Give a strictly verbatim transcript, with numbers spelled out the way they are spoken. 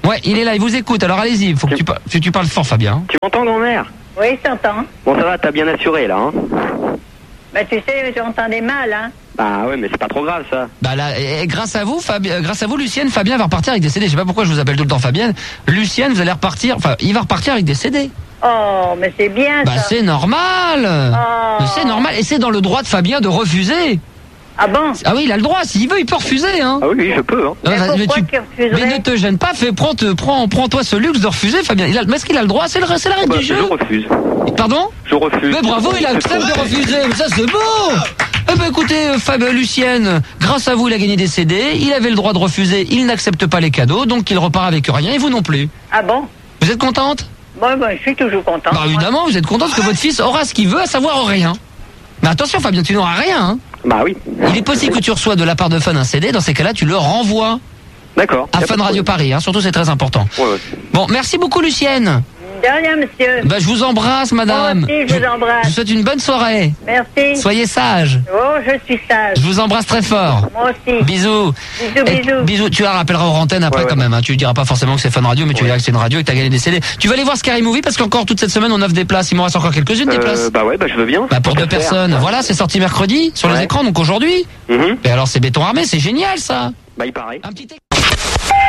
Ouais, il est là, il vous écoute. Alors allez-y, faut que tu, par- tu, tu parles fort, Fabien. Tu m'entends, grand-mère? Oui, je t'entends. Bon, ça va, t'as bien assuré, là, hein? Bah, tu sais, j'entendais mal, hein. Bah ouais, mais c'est pas trop grave, ça. Bah là, et grâce à vous, Fabien, grâce à vous, Lucienne, Fabien va repartir avec des C D. Je sais pas pourquoi je vous appelle tout le temps Fabienne. Lucienne, vous allez repartir. Enfin, il va repartir avec des C D. Oh, mais c'est bien, Bah ça. c'est normal. Oh. C'est normal. Et c'est dans le droit de Fabien de refuser. Ah bon? Ah oui, il a le droit. S'il veut, il peut refuser. Hein. Ah oui, oui, je peux, hein. Mais Ah, pourquoi tu- qu'il refuserait? mais ne te gêne pas. Fais, prends, te, prends, prends-toi ce luxe de refuser, Fabien. Il a, mais est-ce qu'il a le droit? C'est le, c'est la règle Bah, du je jeu. refuse. Pardon? Je refuse. Mais bravo, il a accepté de refuser. Mais ça, c'est beau. Eh ben écoutez, euh, Fab, euh, Lucienne, grâce à vous, il a gagné des C D. Il avait le droit de refuser. Il n'accepte pas les cadeaux, donc il repart avec rien. Et vous non plus. Ah bon? Vous êtes contente? Bon, bon, je suis toujours contente. Bah évidemment, vous êtes contente parce que votre fils aura ce qu'il veut, à savoir rien. Mais attention, Fabien, tu n'auras rien. Hein. Bah oui. Il est possible que tu reçois de la part de Fun un C D. Dans ces cas-là, tu le renvoies D'accord. à Y a pas Fun de Radio problème. Paris. Hein. Surtout, c'est très important. Ouais, ouais. Bon, merci beaucoup, Lucienne. De rien, monsieur. Bah, je vous embrasse, madame. Moi aussi, je vous embrasse. Je vous souhaite une bonne soirée. Merci. Soyez sage. Oh, je suis sage. Je vous embrasse très fort. Moi aussi. Bisous. Bisous, Et- bisous. bisous. Tu la rappelleras aux antennes après Ouais, quand ouais. même. Hein. Tu diras pas forcément que c'est Fun Radio, mais tu Ouais. diras que c'est une radio et que t'as gagné des C D. Tu vas aller voir Scary Movie parce qu'encore toute cette semaine on offre des places. Il m'en reste encore quelques-unes des Euh, places. bah ouais, bah je veux bien. Bah pour Tant deux qu'à faire. personnes. Voilà, c'est sorti mercredi sur les Ouais. écrans donc aujourd'hui. Mhm. Et alors c'est béton armé, c'est génial ça. Bah il paraît. Un petit.